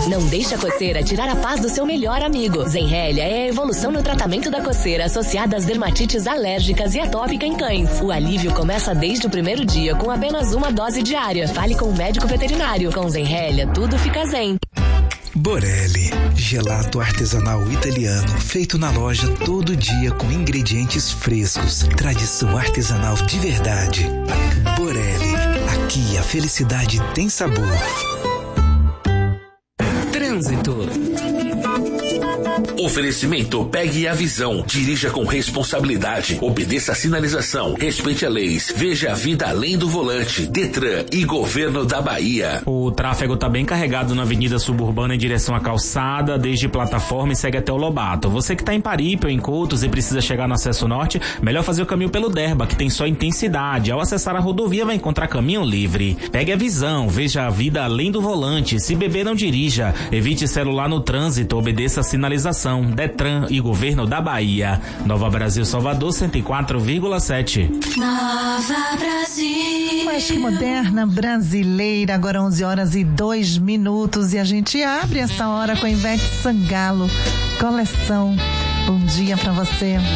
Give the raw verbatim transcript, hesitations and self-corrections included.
Não deixe a coceira tirar a paz do seu melhor amigo. Zenrelia é a evolução no tratamento da coceira associada às dermatites alérgicas e atópica em cães. O alívio começa desde o primeiro dia com apenas uma dose diária. Fale com o médico veterinário. Com Zenrelia, tudo fica zen. Borelli, gelato artesanal italiano, feito na loja todo dia com ingredientes frescos, tradição artesanal de verdade. Borelli, aqui a felicidade tem sabor. Trânsito. Oferecimento Pegue a Visão. Dirija com responsabilidade. Obedeça a sinalização. Respeite a leis. Veja a vida além do volante. Detran e Governo da Bahia. O tráfego está bem carregado na Avenida Suburbana em direção à calçada, desde plataforma e segue até o Lobato. Você que está em Paripe ou em Coutos e precisa chegar no acesso norte, melhor fazer o caminho pelo Derba, que tem só intensidade. Ao acessar a rodovia, vai encontrar caminho livre. Pegue a visão. Veja a vida além do volante. Se beber, não dirija. Evite celular no trânsito. Obedeça a sinalização. Detran e Governo da Bahia. Nova Brasil Salvador cento e quatro vírgula sete. Nova Brasil. Mais que moderna brasileira, agora onze horas e dois minutos e a gente abre essa hora com a Ivete Sangalo. Coleção. Bom dia pra você.